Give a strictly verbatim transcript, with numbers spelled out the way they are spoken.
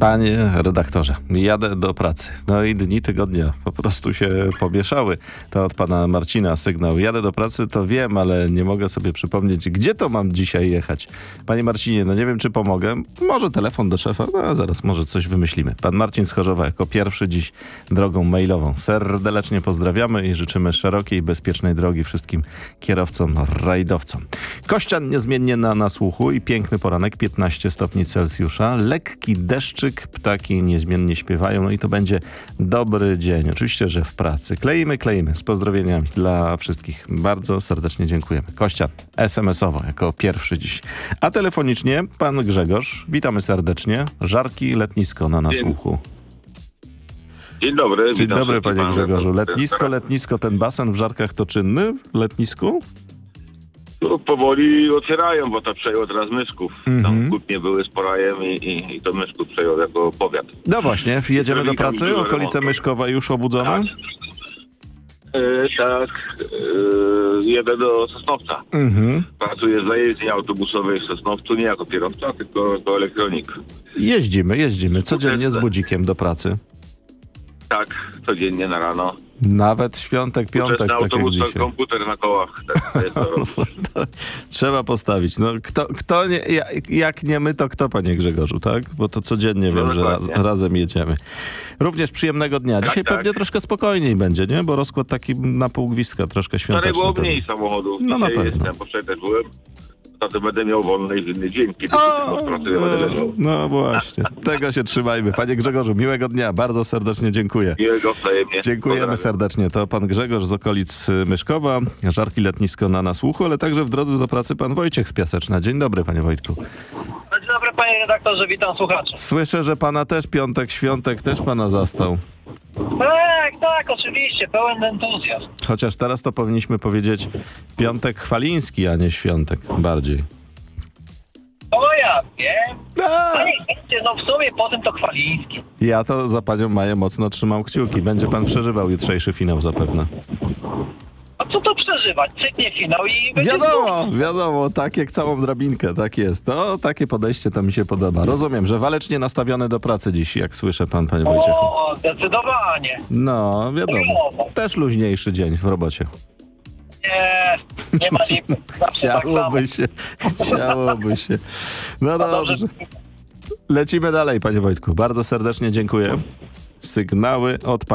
Panie redaktorze, jadę do pracy. No i dni tygodnia po prostu się pomieszały. To od pana Marcina sygnał. Jadę do pracy, to wiem, ale nie mogę sobie przypomnieć, gdzie to mam dzisiaj jechać. Panie Marcinie, no nie wiem, czy pomogę. Może telefon do szefa, no zaraz może coś wymyślimy. Pan Marcin z Chorzowa jako pierwszy dziś drogą mailową. Serdecznie pozdrawiamy i życzymy szerokiej, bezpiecznej drogi wszystkim kierowcom, rajdowcom. Kościan niezmiennie na nasłuchu i piękny poranek, piętnaście stopni Celsjusza. Lekki deszczyk, ptaki niezmiennie śpiewają, no i to będzie dobry dzień. Oczywiście, że w pracy. Kleimy, kleimy. Z pozdrowieniami dla wszystkich. Bardzo serdecznie dziękujemy. Kościan es em esowo jako pierwszy dziś. A telefonicznie pan Grzegorz. Witamy serdecznie. Żarki letnisko na nasłuchu. Dzień dobry. Dzień witam dobry, panie pana. Grzegorzu. Letnisko, letnisko, ten basen w Żarkach to czynny w letnisku? No, powoli otwierają, bo to przejął teraz Myszków. Mhm. Tam kłótnie były z Porajem i, i, i to Myszków przejął jako powiat. No właśnie, jedziemy do Witam, pracy. dużo Okolice remontu. Myszkowa już obudzone? Tak. E, tak, e, jedę do Sosnowca. Mhm. Pracuję w zajeździe autobusowej w Sosnowcu, nie jako kierowca, tylko jako elektronik. Jeździmy, jeździmy. Codziennie z budzikiem do pracy. Tak, codziennie na rano. Nawet świątek, piątek, na tak jak autobus, dzisiaj. komputer na kołach. Tak, to jest to. To trzeba postawić. No, kto, kto nie, jak, jak nie my, to kto, panie Grzegorzu, tak? Bo to codziennie No wiem, że raz, dokładnie. razem jedziemy. Również przyjemnego dnia. Tak, Dzisiaj tak. pewnie troszkę spokojniej będzie, nie? Bo rozkład taki na pół gwizdka, troszkę Wczoraj świąteczny. było pewnie. mniej samochodów. No na Dzisiaj pewno. jestem, bo wczoraj też byłem. To będę miał wolny w inny dzień, kiedy O, się pracuję, będę no, leżał. no właśnie, tego się trzymajmy. Panie Grzegorzu, miłego dnia, bardzo serdecznie dziękuję. Miłego wzajemnie. Dziękujemy Pozdrawiam. serdecznie. To pan Grzegorz z okolic y, Myszkowa, Żarki letnisko na nasłuchu, ale także w drodze do pracy pan Wojciech z Piaseczna. Dzień dobry, panie Wojtku. Dzień dobry, panie redaktorze, witam słuchaczy. Słyszę, że pana też piątek, świątek też pana zastał. Tak, tak, oczywiście, pełen entuzjazm. Chociaż teraz to powinniśmy powiedzieć piątek chwaliński, a nie świątek bardziej. O ja wiem. A, Panie, wiecie, no w sumie potem to Chwaliński. ja to za panią Maję mocno trzymam kciuki. Będzie pan przeżywał jutrzejszy finał zapewne. A co to przeżywać? Cyknie finał i będzie Wiadomo, wiadomo, tak jak całą drabinkę, tak jest. To takie podejście to mi się podoba. Rozumiem, że walecznie nastawiony do pracy dziś, jak słyszę pan, panie Wojciechu. O, zdecydowanie. No, wiadomo. Też luźniejszy dzień w robocie. Nie, nie ma lipy. Zawsze tak samo. Chciałoby się, chciałoby się. No No dobrze. dobrze. Lecimy dalej, panie Wojtku. Bardzo serdecznie dziękuję. Sygnały od pani.